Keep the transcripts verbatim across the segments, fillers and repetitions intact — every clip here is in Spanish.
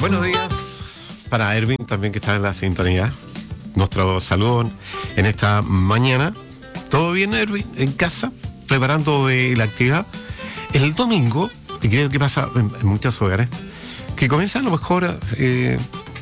Buenos días para Erwin también, que está en la sintonía. Nuestro saludo en esta mañana. ¿Todo bien, Erwin? En casa, preparando eh, la actividad. El domingo, y creo que pasa en, en muchos hogares, que comienza a lo mejor eh,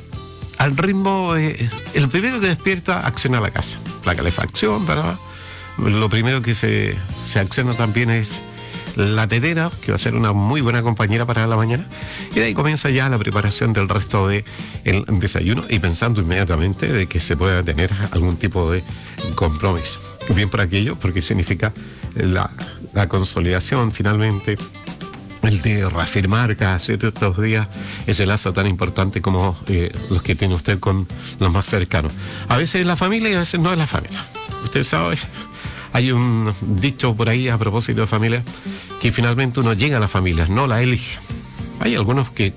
al ritmo, eh, el primero que despierta acciona la casa. La calefacción, ¿verdad? Lo primero que se, se acciona también es la tetera, que va a ser una muy buena compañera para la mañana, y de ahí comienza ya la preparación del resto del desayuno, y pensando inmediatamente de que se pueda tener algún tipo de compromiso. Bien por aquello, porque significa la, la consolidación finalmente, el de reafirmar cada ciertos días ese lazo tan importante como eh, los que tiene usted con los más cercanos. A veces es la familia y a veces no es la familia. Usted sabe, hay un dicho por ahí a propósito de familia, que finalmente uno llega a la familia, no la elige. Hay algunos que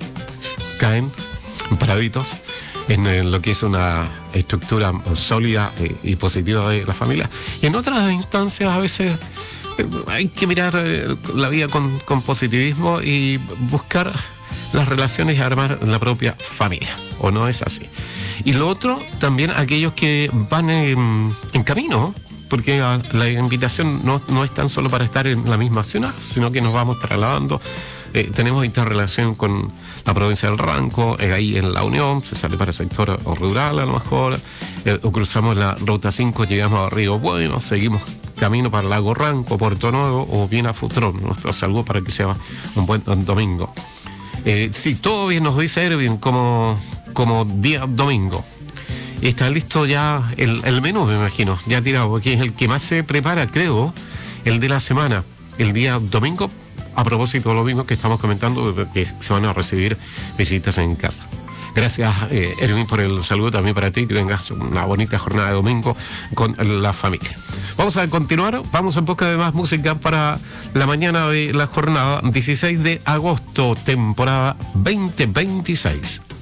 caen paraditos en lo que es una estructura sólida y positiva de la familia, y en otras instancias a veces hay que mirar la vida con, con positivismo y buscar las relaciones y armar la propia familia, ¿o no es así? Y lo otro, también aquellos que van en, en camino, porque la invitación no, no es tan solo para estar en la misma ciudad, sino que nos vamos trasladando. Eh, tenemos interrelación con la provincia del Ranco, eh, ahí en La Unión, se sale para el sector rural a lo mejor, eh, o cruzamos la ruta cinco, llegamos a Río Bueno, seguimos camino para Lago Ranco, Puerto Nuevo o bien a Futrón. Nuestro saludo para que sea un buen un domingo. Eh, sí, todo bien, nos dice Erwin, como, como día domingo. Está listo ya el, el menú, me imagino, ya tirado, porque es el que más se prepara, creo, el de la semana, el día domingo, a propósito de lo mismo que estamos comentando, que se van a recibir visitas en casa. Gracias, eh, Erwin, por el saludo, también para ti, que tengas una bonita jornada de domingo con la familia. Vamos a continuar, vamos en busca de más música para la mañana de la jornada dieciséis de agosto, temporada veinte veintiséis.